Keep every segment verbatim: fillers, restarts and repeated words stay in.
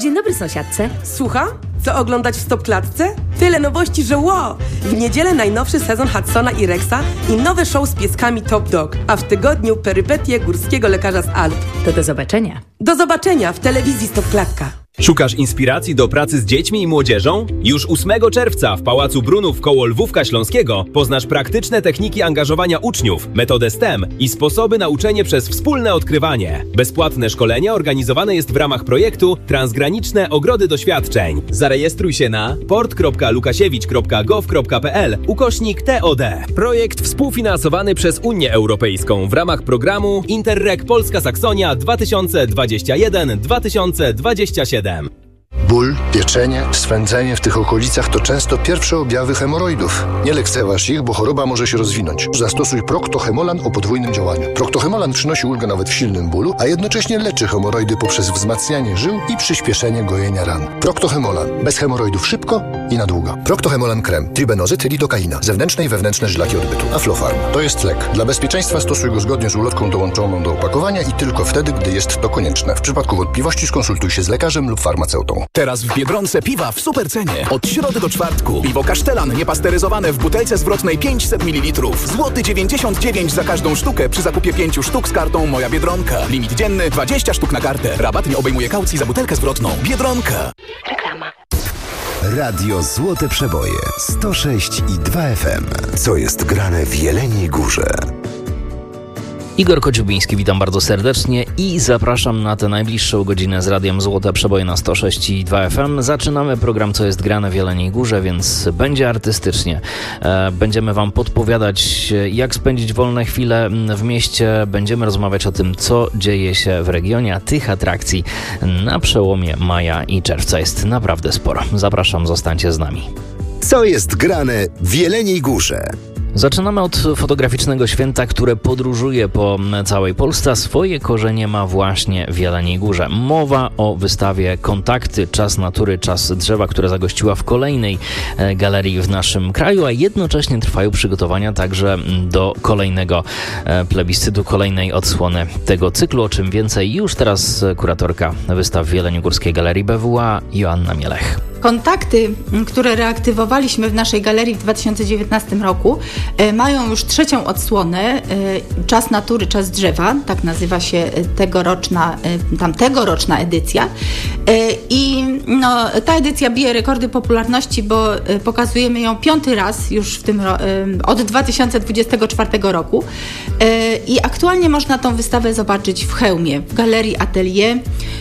Dzień dobry, sąsiadce. Słucham? Co oglądać w Stopklatce? Tyle nowości, że wow! W niedzielę najnowszy sezon Hudsona i Rexa i nowe show z pieskami Top Dog, a w tygodniu perypetie górskiego lekarza z Alp. To do zobaczenia. Do zobaczenia w telewizji Stopklatka. Szukasz inspiracji do pracy z dziećmi i młodzieżą? Już ósmego czerwca w Pałacu Brunów koło Lwówka Śląskiego poznasz praktyczne techniki angażowania uczniów, metodę S T E M i sposoby na uczenie przez wspólne odkrywanie. Bezpłatne szkolenie organizowane jest w ramach projektu Transgraniczne Ogrody Doświadczeń. Zarejestruj się na port kropka lukasiewicz kropka gov kropka pl ukośnik T O D. Projekt współfinansowany przez Unię Europejską w ramach programu Interreg Polska Saksonia dwa tysiące dwadzieścia jeden do dwa tysiące dwudziestego siódmego. Ból, pieczenie, swędzenie w tych okolicach to często pierwsze objawy hemoroidów. Nie lekceważ ich, bo choroba może się rozwinąć. Zastosuj Procto-Hemolan o podwójnym działaniu. Procto-Hemolan przynosi ulgę nawet w silnym bólu, a jednocześnie leczy hemoroidy poprzez wzmacnianie żył i przyspieszenie gojenia ran. Procto-Hemolan. Bez hemoroidów szybko i na długo. Procto-Hemolan krem. Tribenozyt, lidokaina. Zewnętrzne i wewnętrzne żylaki odbytu. Aflofarm. To jest lek. Dla bezpieczeństwa stosuj go zgodnie z ulotką dołączoną do opakowania i tylko wtedy, gdy jest to konieczne. W przypadku wątpliwości skonsultuj się z lekarzem lub farmaceutą. Teraz w Biedronce piwa w supercenie. Od środy do czwartku. Piwo Kasztelan niepasteryzowane w butelce zwrotnej pięćset mililitrów. Złoty dziewięćdziesiąt dziewięć za każdą sztukę przy zakupie pięciu sztuk z kartą Moja Biedronka. Limit dzienny dwadzieścia sztuk na kartę. Rabat nie obejmuje kaucji za butelkę zwrotną. Biedronka. Reklama. Radio Złote Przeboje sto sześć i dwa F M. Co jest grane w Jeleniej Górze? Igor Kociubiński, witam bardzo serdecznie i zapraszam na tę najbliższą godzinę z Radiem Złote Przeboje na sto sześć i dwa F M. Zaczynamy program Co jest grane w Jeleniej Górze, więc będzie artystycznie. Będziemy wam podpowiadać, jak spędzić wolne chwile w mieście. Będziemy rozmawiać o tym, co dzieje się w regionie, a tych atrakcji na przełomie maja i czerwca jest naprawdę sporo. Zapraszam, zostańcie z nami. Co jest grane w Jeleniej Górze? Zaczynamy od fotograficznego święta, które podróżuje po całej Polsce, a swoje korzenie ma właśnie w Jeleniej Górze. Mowa o wystawie Kontakty, Czas Natury, Czas Drzewa, która zagościła w kolejnej galerii w naszym kraju, a jednocześnie trwają przygotowania także do kolejnego plebiscytu, kolejnej odsłony tego cyklu, o czym więcej już teraz kuratorka wystaw w Jeleniogórskiej Galerii B W A Joanna Mielech. Kontakty, które reaktywowaliśmy w naszej galerii w dwa tysiące dziewiętnastym roku, mają już trzecią odsłonę. Czas Natury, Czas Drzewa, tak nazywa się tegoroczna, tam tegoroczna edycja. I no, ta edycja bije rekordy popularności, bo pokazujemy ją piąty raz już w tym od dwa tysiące dwudziestego czwartego roku. I aktualnie można tą wystawę zobaczyć w Chełmie, w Galerii Atelier,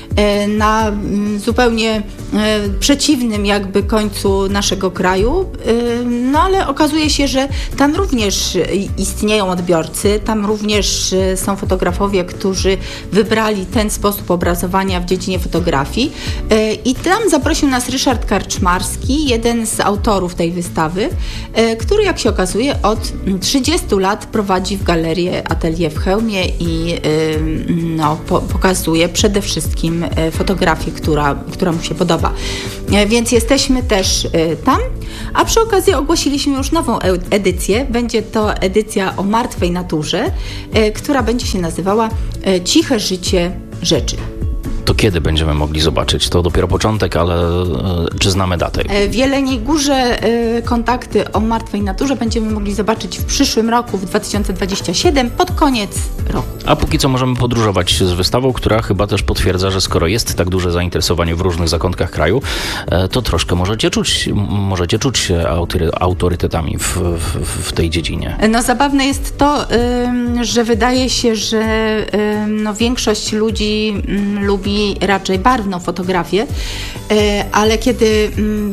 na zupełnie przeciwnym jakby końcu naszego kraju, no ale okazuje się, że tam również istnieją odbiorcy, tam również są fotografowie, którzy wybrali ten sposób obrazowania w dziedzinie fotografii i tam zaprosił nas Ryszard Karczmarski, jeden z autorów tej wystawy, który, jak się okazuje, od trzydziestu lat prowadzi w Galerię Atelier w Chełmie i no, po, pokazuje przede wszystkim fotografię, która, która mu się podoba. Więc jesteśmy też tam, a przy okazji ogłosiliśmy już nową edycję. Będzie to edycja o martwej naturze, która będzie się nazywała Ciche życie rzeczy. To kiedy będziemy mogli zobaczyć? To dopiero początek, ale czy znamy datę? W Jeleniej Górze kontakty o martwej naturze będziemy mogli zobaczyć w przyszłym roku, w dwa tysiące dwudziestym siódmym, pod koniec roku. A póki co możemy podróżować z wystawą, która chyba też potwierdza, że skoro jest tak duże zainteresowanie w różnych zakątkach kraju, to troszkę możecie czuć, możecie czuć się autory, autorytetami w, w, w tej dziedzinie. No zabawne jest to, że wydaje się, że no, większość ludzi lubi raczej barwną fotografię, ale kiedy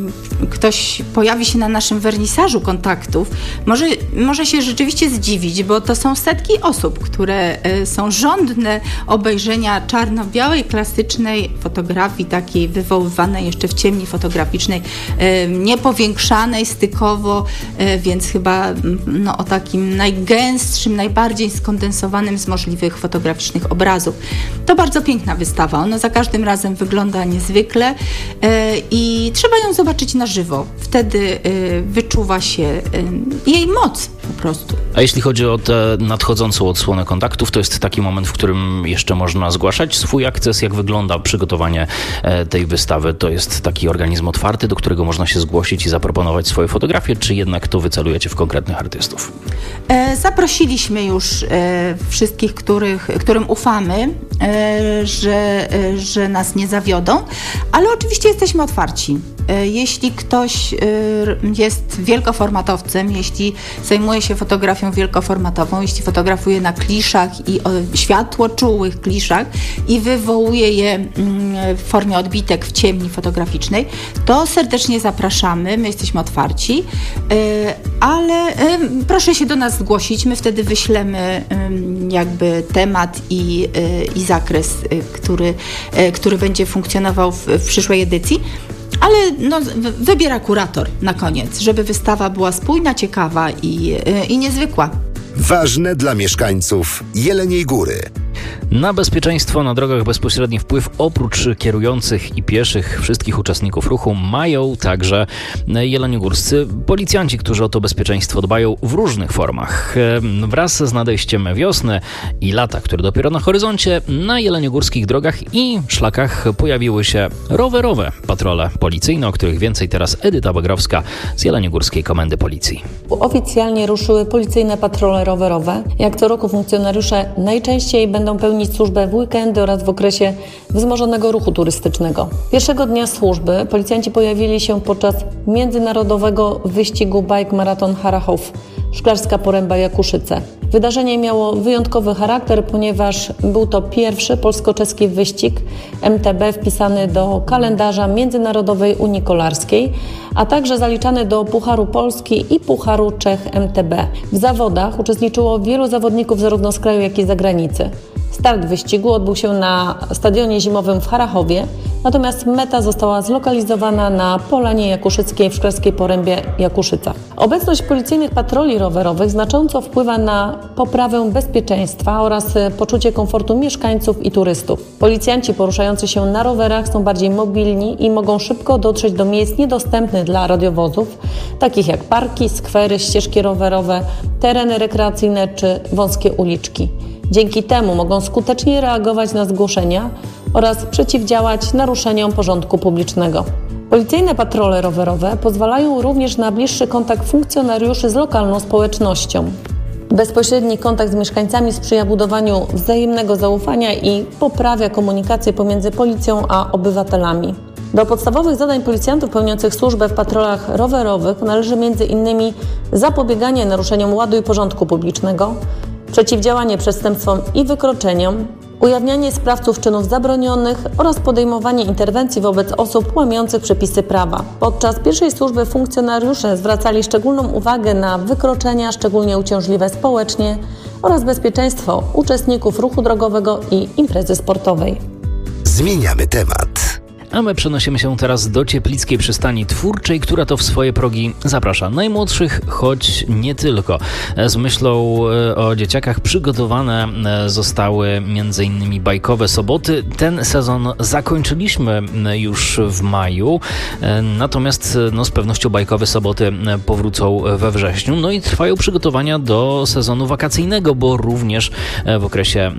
ktoś pojawi się na naszym wernisażu kontaktów, może, może się rzeczywiście zdziwić, bo to są setki osób, które są żądne obejrzenia czarno-białej, klasycznej fotografii, takiej wywoływanej jeszcze w ciemni fotograficznej, niepowiększanej stykowo, więc chyba no, o takim najgęstszym, najbardziej skondensowanym z możliwych fotograficznych obrazów. To bardzo piękna wystawa. Ona za każdym razem wygląda niezwykle i trzeba ją zobaczyć na żywo. Wtedy wyczuwa się y, jej moc po prostu. A jeśli chodzi o tę nadchodzącą odsłonę kontaktów, to jest taki moment, w którym jeszcze można zgłaszać swój akces. Jak wygląda przygotowanie tej wystawy? To jest taki organizm otwarty, do którego można się zgłosić i zaproponować swoje fotografie, czy jednak to wycelujecie w konkretnych artystów? E, zaprosiliśmy już e, wszystkich, których, którym ufamy, e, że, e, że nas nie zawiodą, ale oczywiście jesteśmy otwarci. E, jeśli ktoś e, jest wielkoformatowcem, jeśli zajmuje się fotografią wielkoformatową, jeśli fotografuje na kliszach i o, światłoczułych kliszach i wywołuje je mm, w formie odbitek w ciemni fotograficznej, to serdecznie zapraszamy, my jesteśmy otwarci, yy, ale yy, proszę się do nas zgłosić, my wtedy wyślemy yy, jakby temat i, yy, i zakres, yy, który, yy, który będzie funkcjonował w, w przyszłej edycji. Ale no, wybiera kurator na koniec, żeby wystawa była spójna, ciekawa i, yy, i niezwykła. Ważne dla mieszkańców Jeleniej Góry. Na bezpieczeństwo na drogach bezpośredni wpływ oprócz kierujących i pieszych wszystkich uczestników ruchu mają także jeleniogórscy policjanci, którzy o to bezpieczeństwo dbają w różnych formach. Wraz z nadejściem wiosny i lata, które dopiero na horyzoncie, na jeleniogórskich drogach i szlakach pojawiły się rowerowe patrole policyjne, o których więcej teraz Edyta Bagrowska z Jeleniogórskiej Komendy Policji. Oficjalnie ruszyły policyjne patrole rowerowe. Jak co roku funkcjonariusze najczęściej będą pełnić służbę w weekendy oraz w okresie wzmożonego ruchu turystycznego. Pierwszego dnia służby policjanci pojawili się podczas międzynarodowego wyścigu Bike Marathon Harachów, Szklarska Poręba Jakuszyce. Wydarzenie miało wyjątkowy charakter, ponieważ był to pierwszy polsko-czeski wyścig M T B wpisany do kalendarza Międzynarodowej Unii Kolarskiej, a także zaliczany do Pucharu Polski i Pucharu Czech M T B. W zawodach uczestniczyło wielu zawodników zarówno z kraju, jak i z zagranicy. Start wyścigu odbył się na stadionie zimowym w Harachowie, natomiast meta została zlokalizowana na Polanie Jakuszyckiej w Szklarskiej Porębie Jakuszycach. Obecność policyjnych patroli rowerowych znacząco wpływa na poprawę bezpieczeństwa oraz poczucie komfortu mieszkańców i turystów. Policjanci poruszający się na rowerach są bardziej mobilni i mogą szybko dotrzeć do miejsc niedostępnych dla radiowozów, takich jak parki, skwery, ścieżki rowerowe, tereny rekreacyjne czy wąskie uliczki. Dzięki temu mogą skutecznie reagować na zgłoszenia oraz przeciwdziałać naruszeniom porządku publicznego. Policyjne patrole rowerowe pozwalają również na bliższy kontakt funkcjonariuszy z lokalną społecznością. Bezpośredni kontakt z mieszkańcami sprzyja budowaniu wzajemnego zaufania i poprawia komunikację pomiędzy policją a obywatelami. Do podstawowych zadań policjantów pełniących służbę w patrolach rowerowych należy między innymi zapobieganie naruszeniom ładu i porządku publicznego, przeciwdziałanie przestępstwom i wykroczeniom, ujawnianie sprawców czynów zabronionych oraz podejmowanie interwencji wobec osób łamiących przepisy prawa. Podczas pierwszej służby funkcjonariusze zwracali szczególną uwagę na wykroczenia, szczególnie uciążliwe społecznie, oraz bezpieczeństwo uczestników ruchu drogowego i imprezy sportowej. Zmieniamy temat. A my przenosimy się teraz do Cieplickiej Przystani Twórczej, która to w swoje progi zaprasza najmłodszych, choć nie tylko. Z myślą o dzieciakach przygotowane zostały m.in. bajkowe soboty. Ten sezon zakończyliśmy już w maju, natomiast no, z pewnością bajkowe soboty powrócą we wrześniu. No i trwają przygotowania do sezonu wakacyjnego, bo również w okresie